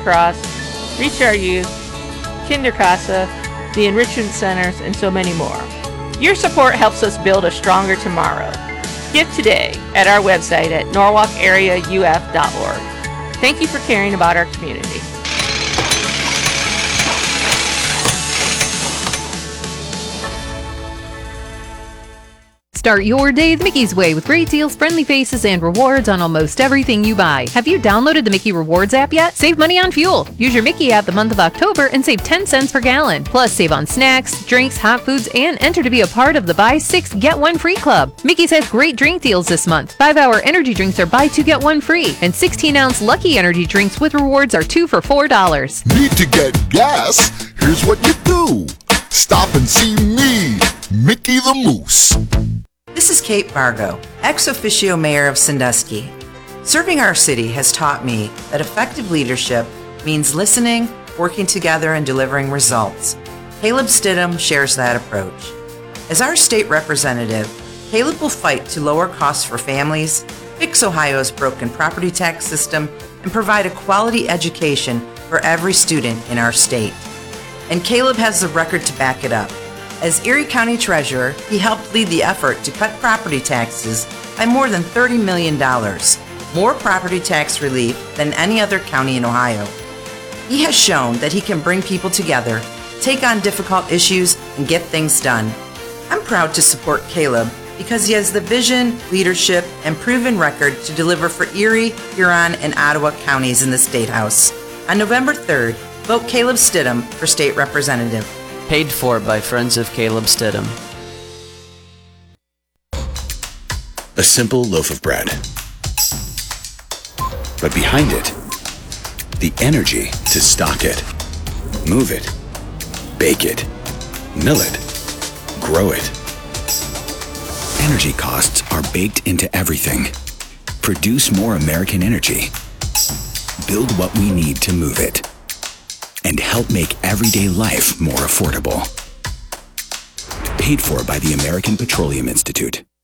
Cross, Reach Our Youth, Kinderkassa, the Enrichment Centers, and so many more. Your support helps us build a stronger tomorrow. Give today at our website at norwalkareauf.org. Thank you for caring about our community. Start your day the Mickey's way with great deals, friendly faces, and rewards on almost everything you buy. Have you downloaded the Mickey Rewards app yet? Save money on fuel. Use your Mickey app the month of October and save 10 cents per gallon. Plus, save on snacks, drinks, hot foods, and enter to be a part of the Buy 6, Get 1 Free Club. Mickey's has great drink deals this month. 5-hour energy drinks are buy 2, get 1 free. And 16-ounce Lucky Energy drinks with rewards are 2 for $4. Need to get gas? Here's what you do. Stop and see me, Mickey the Moose. This is Kate Vargo, ex officio mayor of Sandusky. Serving our city has taught me that effective leadership means listening, working together, and delivering results. Caleb Stidham shares that approach. As our state representative, Caleb will fight to lower costs for families, fix Ohio's broken property tax system, and provide a quality education for every student in our state. And Caleb has the record to back it up. As Erie County Treasurer, he helped lead the effort to cut property taxes by more than $30 million, more property tax relief than any other county in Ohio. He has shown that he can bring people together, take on difficult issues, and get things done. I'm proud to support Caleb because he has the vision, leadership, and proven record to deliver for Erie, Huron, and Ottawa counties in the State House. On November 3rd, vote Caleb Stidham for State Representative. Paid for by Friends of Caleb Stidham. A simple loaf of bread. But behind it, the energy to stock it, move it, bake it, mill it, grow it. Energy costs are baked into everything. Produce more American energy. Build what we need to move it. And help make everyday life more affordable. Paid for by the American Petroleum Institute.